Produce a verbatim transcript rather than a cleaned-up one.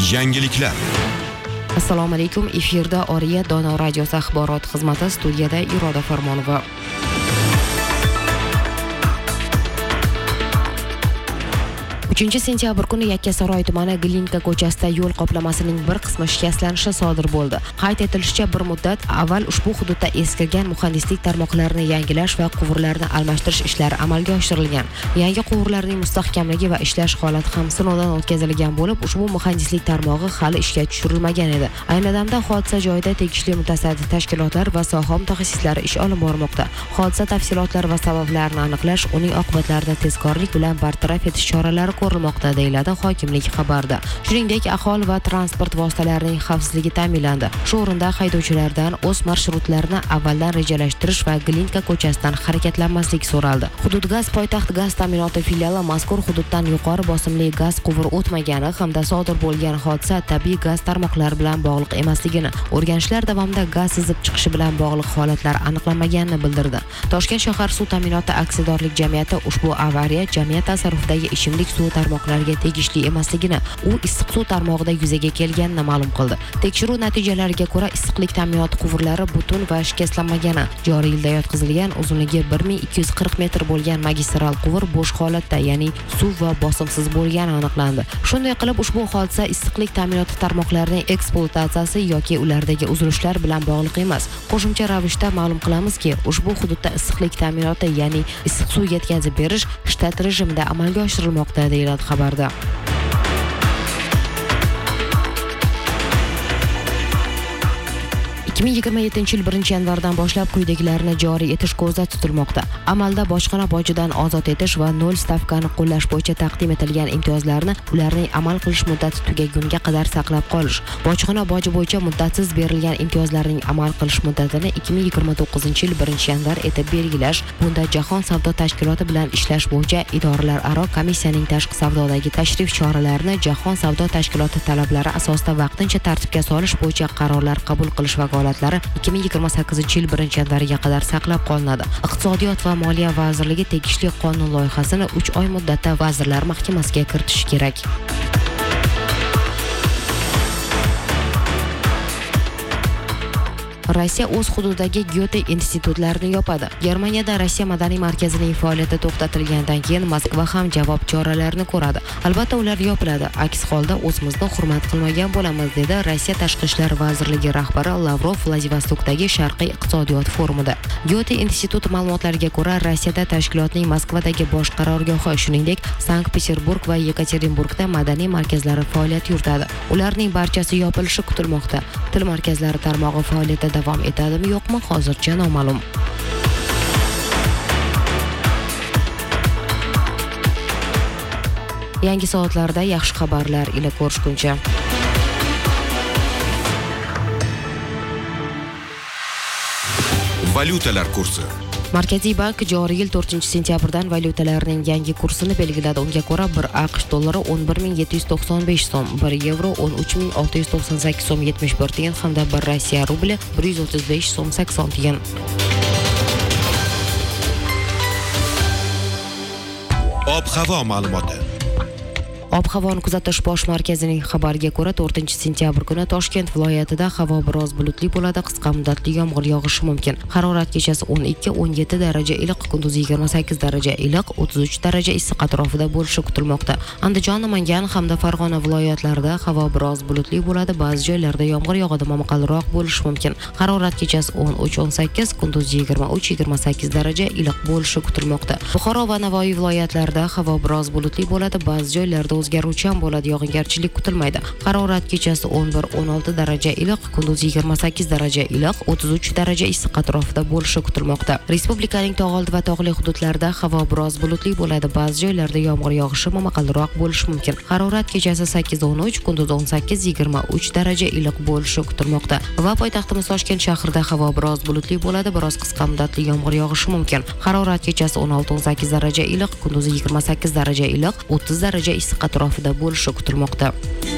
Yangiliklar. Assalomu alaykum. Efirda Oriya Dono radiosi axborot xizmati, studiyada Iroda Farmonova. uchinchi sentyabr kuni Yakkasaroy tumani Glinka ko'chasida yo'l qoplamasining bir qismi shikastlanishi sodir bo'ldi. Qayd etilishicha, bir muddat avval ushbu hududda eskirgan muhandislik tarmoqlarini yangilash va quvurlarni almashtirish ishlari amalga oshirilgan. Yangi quvurlarning mustahkamligi va ishlash holati ham sinovdan o'tkazilgan bo'lib, ushbu muhandislik tarmog'i hali ishga tushirilmagan edi. Ayni damda hodisa joyida tegishli mutasaddi tashkilotlar va soha mutaxassislari ish olib bormoqda. Hodisa tafsilotlari va sabablarini aniqlash, uning oqibatlarini tezkorlik bilan bartaraf etish choralari ko'rilmoqda, deyiladi hokimlik xabarda. Shuningdek, aholi va transport vositalarining xavfsizligi ta'minlandi. Shu o'rinda haydovchilardan o'z marshrutlarini avvaldan rejalashtirish va Glinka ko'chasidan harakatlanmaslik so'raldi. Hudud gaz poytaxt gaz ta'minoti filiali mazkur hududdan yuqori bosimli gaz quvuri o'tmagani hamda sodir bo'lgan hodisa tabiiy gaz tarmoqlari bilan bog'liq emasligini, o'rganishlar davomida gaz sizib chiqishi bilan bog'liq holatlar aniqlanmaganini bildirdi. Toshkent shahar suv ta'minoti aksiyadorlik jamiyati ushbu avariya jamiyat tasarrufidagi ichimlik suvi tarmoqlariga tegishli emasligini, u issiq suv tarmog'ida yuzaga kelganini ma'lum qildi. Tekshiruv natijalariga ko'ra, issiqlik ta'minoti quvurlari butun va shikastlanmagani, joriy yilda yotqizilgan uzunligi bir ming ikki yuz qirq metr bo'lgan magistral quvur bo'sh holatda, ya'ni suv va bosimsiz bo'lgani aniqlandi. Shunday qilib, ushbu hodisa issiqlik ta'minoti tarmoqlarining ekspluatatsiyasi yoki ulardagi uzilishlar bilan bog'liq emas. Qo'shimcha ravishda ma'lum qilamizki, ushbu hududda issiqlik ta'minoti, ya'ni issiq suv yetkazib berish shtat rejimida amalga oshirilmoqda, deyiladi xabarda. ikki ming yigirma yettinchi yil birinchi yanvardan boshlab quyidagilarni joriy etish ko'zda tutilmoqda. Amalda bojxona bojidan ozod etish va nol stavkani qo'llash bo'yicha taqdim etilgan imtiyozlarni ularning amal qilish muddati tugagunga qadar saqlab qolish. Bojxona boji bo'yicha muddatsiz berilgan imtiyozlarning amal qilish muddatini ikki ming yigirma to'qqizinchi yil birinchi yanvar etib belgilash. Bunda Jahon savdo tashkiloti bilan ishlash bo'yicha idoralararo komissiyaning tashqi savdodagi tashrif choralarini Jahon savdo tashkiloti talablari asosida vaqtincha tartibga solish bo'yicha qarorlar qabul qilish va ikki ming yigirma sakkizinchi yil birinchi yanvariga qadar saqlab qolinadi. Iqtisodiyot va Moliya vazirligi tegishli qonun loyihasini uch oy muddatda Vazirlar Mahkamasiga kiritishi kerak. Rossiya o'z hududidagi Goethe institutlarini yopadi. Germaniyada Rossiya madaniy markazining faoliyati to'xtatilgandan keyin Moskva ham javob choralarini ko'radi. Albatta, ular yopiladi. Aks holda o'zimizni hurmat qilmagan bo'lamiz, dedi Rossiya Tashqi ishlar vazirligi rahbari Lavrov Vladivostokdagi Sharqiy iqtisodiyot forumida. Goethe instituti ma'lumotlariga ko'ra, Rossiyada tashkilotning Moskvadagi bosh qarorgohi, shuningdek, Sankt-Peterburg va Yekaterinburgda madaniy markazlari faoliyat yuritadi. Ularning barchasi yopilishi kutilmoqda. Til markazlari tarmog'i faoliyati davom etadimi yo'qmi, hozircha noma'lum. Yangi soatlarda yaxshi xabarlar ila ko'rishguncha. Valyutalar kursi. Markaziy bank joriy yil to'rtinchi sentyabrdan valyutalarning yangi kursini belgiladi. Unga ko'ra, bir AQSh dollari o'n bir ming yetti yuz to'qson besh so'm, bir yevro o'n uch ming olti yuz to'qson sakkiz so'm yetmish bir tiyin hamda bir Rossiya rubli bir yuz o'ttiz besh so'm sakson tiyin. Ob-havo ma'lumoti. Ob-havoni kuzatish bosh markazining xabariga ko'ra, to'rtinchi sentyabr kuni Toshkent viloyatida havo biroz bulutli bo'ladi, qisqa muddatli yomg'ir yog'ishi mumkin. Harorat kechasi o'n ikki o'n yetti daraja iliq, kunduz yigirma sakkiz daraja iliq, o'ttiz uch daraja issiq atrofida bo'lishi kutilmoqda. Andijon, Namangan hamda Farg'ona viloyatlarida havo biroz bulutli bo'ladi, ba'zi joylarda yomg'ir yog'adi, momaqalroq bo'lishi mumkin. Harorat kechasi o'n uch o'n sakkiz, kunduz yigirma uch yigirma sakkiz daraja iliq bo'lishi kutilmoqda. Buxoro va Navoiy viloyatlarida havo biroz bulutli bo'ladi, ba'zi joylarda o'zgaruvchan bo'ladi, yog'ingarchilik kutilmaydi. Harorat kechasi o'n bir o'n olti daraja iliq, kunduz yigirma sakkiz daraja iliq, o'ttiz uch daraja issiq atrofida bo'lishi kutilmoqda. Respublikaning tog'oldi va tog'li hududlarida havo biroz bulutli bo'ladi, ba'zi joylarda yomg'ir yog'ishi, momaqalroq bo'lishi mumkin. Harorat kechasi sakkiz o'n uch, kunduz o'n sakkiz yigirma uch daraja iliq bo'lishi kutilmoqda. Va poytaxtimiz Toshkent shahrida havo biroz bulutli bo'ladi, biroz qisqa muddatli yomg'ir yog'ishi mumkin. Harorat kechasi o'n olti o'n sakkiz daraja iliq, kunduz yigirma sakkiz daraja iliq, o'ttiz daraja issiq atrofida bo'lishi kutilmoqda.